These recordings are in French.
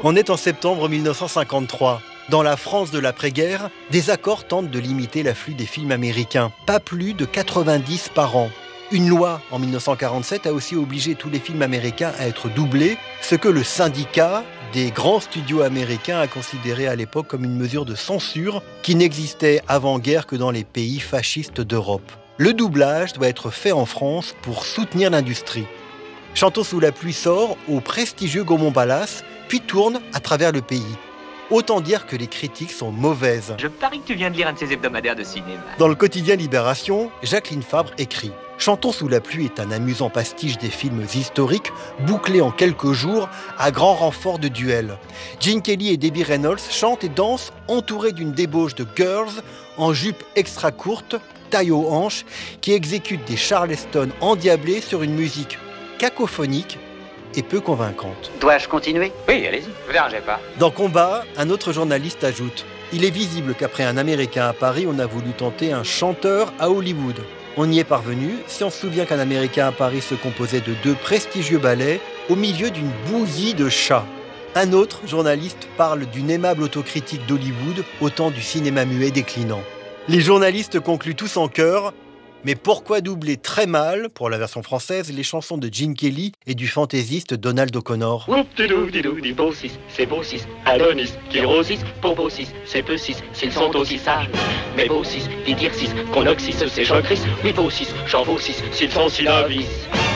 On est en septembre 1953. Dans la France de l'après-guerre, des accords tentent de limiter l'afflux des films américains. Pas plus de 90 par an. Une loi en 1947 a aussi obligé tous les films américains à être doublés, ce que le syndicat des grands studios américains a considéré à l'époque comme une mesure de censure qui n'existait avant-guerre que dans les pays fascistes d'Europe. Le doublage doit être fait en France pour soutenir l'industrie. Chantons sous la pluie sort au prestigieux Gaumont Palace, puis tourne à travers le pays. Autant dire que les critiques sont mauvaises. Je parie que tu viens de lire un de ces hebdomadaires de cinéma. Dans le quotidien Libération, Jacqueline Fabre écrit « Chantons sous la pluie est un amusant pastiche des films historiques, bouclé en quelques jours à grand renfort de duels. Gene Kelly et Debbie Reynolds chantent et dansent entourés d'une débauche de girls en jupe extra courte, taille aux hanches, qui exécutent des charleston endiablés sur une musique cacophonique et peu convaincante. » Dois-je continuer ? Oui, allez-y, vous dérangez pas. Dans Combat, un autre journaliste ajoute « Il est visible qu'après un Américain à Paris, on a voulu tenter un chanteur à Hollywood. On y est parvenu, si on se souvient qu'un Américain à Paris se composait de 2 prestigieux ballets au milieu d'une bouillie de chats. » Un autre journaliste parle d'une aimable autocritique d'Hollywood au temps du cinéma muet déclinant. Les journalistes concluent tous en chœur « Mais pourquoi doubler très mal, pour la version française, les chansons de Gene Kelly et du fantaisiste Donald O'Connor ?» Whoop-de-doo-di-doo-di, beau 6, c'est beau 6, Adonis, qui rosisse, pour beau 6, c'est peu 6, s'ils sont aussi sages. Mais beau 6, dit dire 6, qu'on oxyse, c'est Jean-Christ, oui beau 6, j'en vaut 6, s'ils sont si lavis.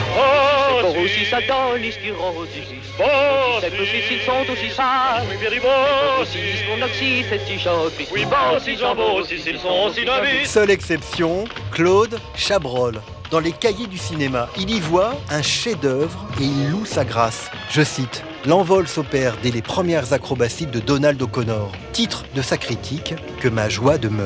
C'est pour aussi Adonis, qui rosisse, c'est peu 6, s'ils sont aussi sages. Mais beau 6, qu'on oxyse, c'est si Jean-Christ, oui beau 6, j'en vaut 6, s'ils sont aussi lavis. Seule exception, Claude Chabrol. Dans les cahiers du cinéma, il y voit un chef-d'œuvre et il loue sa grâce. Je cite « L'envol s'opère dès les premières acrobaties de Donald O'Connor. Titre de sa critique, que ma joie demeure. »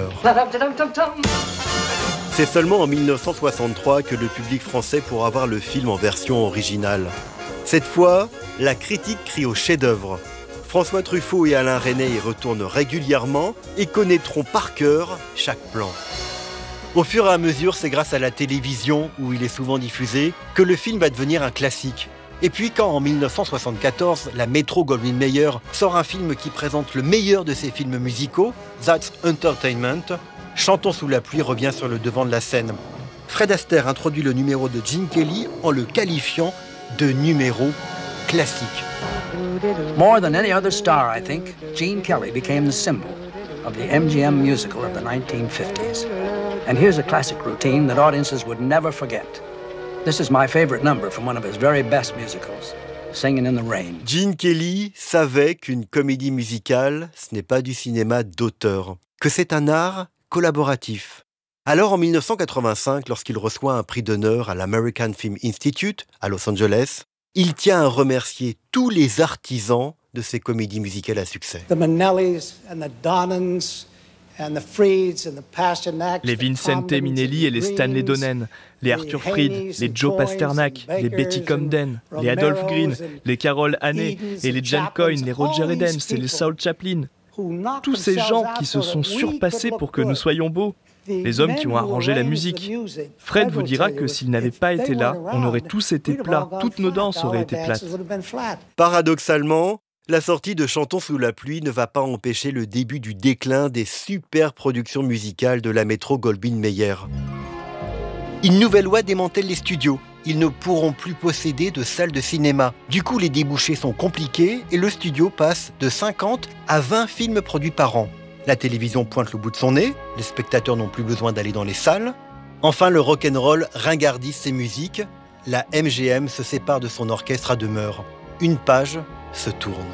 C'est seulement en 1963 que le public français pourra voir le film en version originale. Cette fois, la critique crie au chef-d'œuvre. François Truffaut et Alain Resnais y retournent régulièrement et connaîtront par cœur chaque plan. Au fur et à mesure, c'est grâce à la télévision, où il est souvent diffusé, que le film va devenir un classique. Et puis quand, en 1974, la Metro-Goldwyn-Mayer sort un film qui présente le meilleur de ses films musicaux, That's Entertainment, Chantons sous la pluie revient sur le devant de la scène. Fred Astaire introduit le numéro de Gene Kelly en le qualifiant de numéro classique. More than any other star, I think, Gene Kelly became the symbol of the MGM musical of the 1950s. And here's a classic routine that audiences would never forget. This is my favorite number from one of his very best musicals, Singin' in the Rain. Gene Kelly savait qu'une comédie musicale, ce n'est pas du cinéma d'auteur, que c'est un art collaboratif. Alors en 1985, lorsqu'il reçoit un prix d'honneur à l'American Film Institute à Los Angeles, il tient à remercier tous les artisans de ces comédies musicales à succès. The Minnellis and the Donans and the Freeds and the Pasternaks, les Vincente Minnelli et les Stanley Donen, les Arthur Freed, les Joe Pasternak, les Betty Comden, les Adolph Green, les Carol Haney et les Jan Coyne, les Roger Edens et les Saul Chaplin. Tous ces gens qui se sont surpassés pour que nous soyons beaux. Les hommes qui ont arrangé la musique. Fred vous dira que s'ils n'avaient pas été là, on aurait tous été plats, toutes nos danses auraient été plates. Paradoxalement, la sortie de Chantons sous la pluie ne va pas empêcher le début du déclin des super productions musicales de la Metro-Goldwyn-Mayer. Une nouvelle loi démantèle les studios. Ils ne pourront plus posséder de salles de cinéma. Du coup, les débouchés sont compliqués et le studio passe de 50 à 20 films produits par an. La télévision pointe le bout de son nez, les spectateurs n'ont plus besoin d'aller dans les salles. Enfin, le rock'n'roll ringardise ses musiques. La MGM se sépare de son orchestre à demeure. Une page se tourne.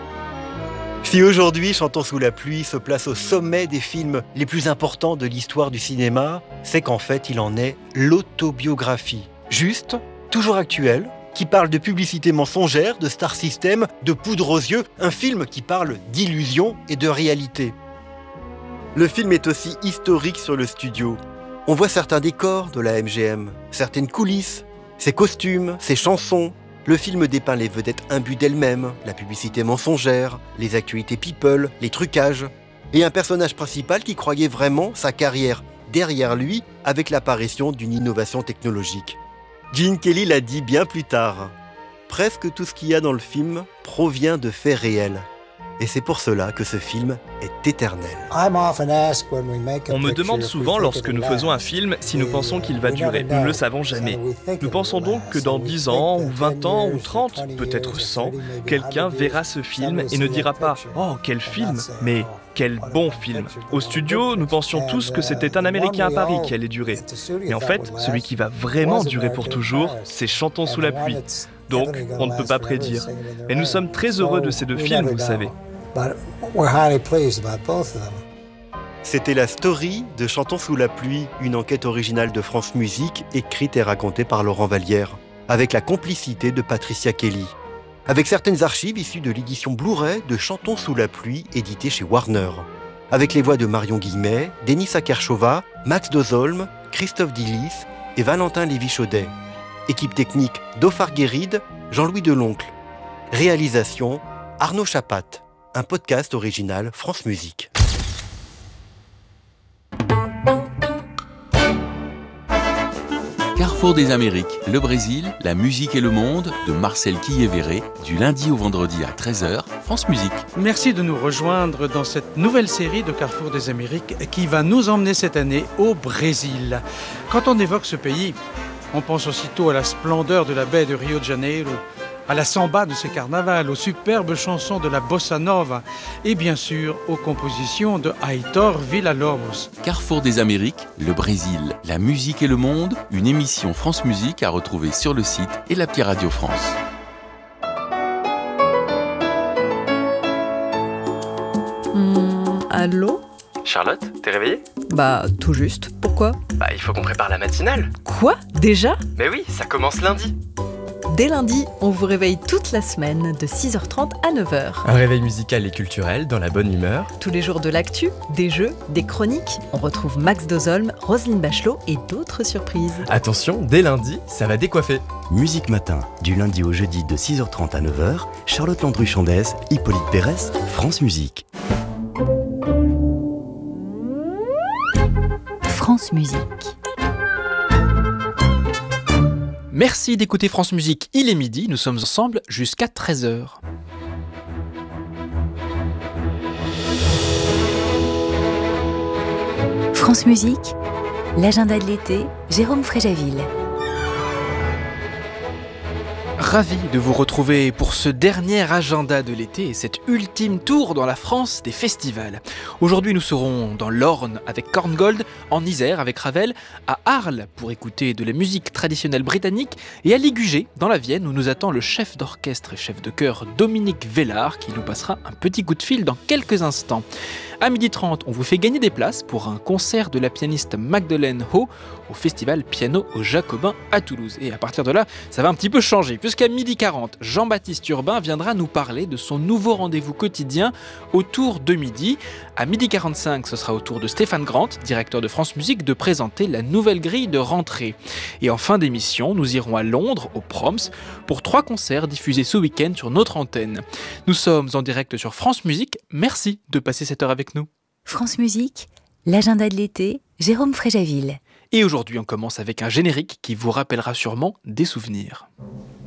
Si aujourd'hui, Chantons sous la pluie se place au sommet des films les plus importants de l'histoire du cinéma, c'est qu'en fait, il en est l'autobiographie. Juste, toujours actuelle, qui parle de publicité mensongère, de star system, de poudre aux yeux, un film qui parle d'illusion et de réalité. Le film est aussi historique sur le studio. On voit certains décors de la MGM, certaines coulisses, ses costumes, ses chansons. Le film dépeint les vedettes imbues d'elles-mêmes, la publicité mensongère, les actualités people, les trucages. Et un personnage principal qui croyait vraiment sa carrière derrière lui avec l'apparition d'une innovation technologique. Gene Kelly l'a dit bien plus tard. Presque tout ce qu'il y a dans le film provient de faits réels. Et c'est pour cela que ce film est éternel. On me demande souvent lorsque nous faisons un film si nous pensons qu'il va durer. Nous ne le savons jamais. Nous pensons donc que dans 10 ans, ou 20 ans, ou 30, peut-être 100, quelqu'un verra ce film et ne dira pas « Oh, quel film !» mais « Quel bon film !» Au studio, nous pensions tous que c'était un Américain à Paris qui allait durer. Mais en fait, celui qui va vraiment durer pour toujours, c'est Chantons sous la pluie. Donc, on ne peut pas prédire. Et nous sommes très heureux de ces deux films, vous savez. C'était la story de Chantons sous la pluie, une enquête originale de France Musique, écrite et racontée par Laurent Vallière, avec la complicité de Patricia Kelly. Avec certaines archives issues de l'édition Blu-ray de Chantons sous la pluie, éditée chez Warner. Avec les voix de Marion Guillemet, Denis Akershova, Max Dozolm, Christophe Dillis et Valentin Lévy-Chaudet. Équipe technique d'Ophar Guéride, Jean-Louis Deloncle. Réalisation Arnaud Chapat. Un podcast original France Musique. Carrefour des Amériques, le Brésil, la musique et le monde, de Marcel Quillet-Verret, du lundi au vendredi à 13h, France Musique. Merci de nous rejoindre dans cette nouvelle série de Carrefour des Amériques qui va nous emmener cette année au Brésil. Quand on évoque ce pays, on pense aussitôt à la splendeur de la baie de Rio de Janeiro, à la samba de ses carnavals, aux superbes chansons de la bossa nova et bien sûr aux compositions de Aitor Villa-Lobos. Carrefour des Amériques, le Brésil, la musique et le monde, une émission France Musique à retrouver sur le site et l'appli Radio France. Allô ? Charlotte, t'es réveillée ? Bah, tout juste. Pourquoi ? Bah, il faut qu'on prépare la matinale. Quoi ? Déjà ? Mais oui, ça commence lundi. Dès lundi, on vous réveille toute la semaine de 6h30 à 9h. Un réveil musical et culturel dans la bonne humeur. Tous les jours de l'actu, des jeux, des chroniques. On retrouve Max Dozolm, Roselyne Bachelot et d'autres surprises. Attention, dès lundi, ça va décoiffer. Musique Matin, du lundi au jeudi de 6h30 à 9h. Charlotte Landru-Chandès, Hippolyte Pérès, France Musique. France Musique. Merci d'écouter France Musique, il est midi, nous sommes ensemble jusqu'à 13h. France Musique, l'agenda de l'été, Jérôme Fréjaville. Ravi de vous retrouver pour ce dernier agenda de l'été et cet ultime tour dans la France des festivals. Aujourd'hui, nous serons dans l'Orne avec Korngold, en Isère avec Ravel, à Arles pour écouter de la musique traditionnelle britannique et à Ligugé, dans la Vienne, où nous attend le chef d'orchestre et chef de chœur Dominique Vellard qui nous passera un petit coup de fil dans quelques instants. À 12h30, on vous fait gagner des places pour un concert de la pianiste Magdeleine Ho au festival Piano aux Jacobins à Toulouse. Et à partir de là, ça va un petit peu changer, puisqu'à 12h40, Jean-Baptiste Urbain viendra nous parler de son nouveau rendez-vous quotidien autour de midi. À 12h45, ce sera au tour de Stéphane Grant, directeur de France Musique, de présenter la nouvelle grille de rentrée. Et en fin d'émission, nous irons à Londres, au Proms, pour 3 concerts diffusés ce week-end sur notre antenne. Nous sommes en direct sur France Musique. Merci de passer cette heure avec nous. France Musique, l'agenda de l'été, Jérôme Fréjaville. Et aujourd'hui, on commence avec un générique qui vous rappellera sûrement des souvenirs.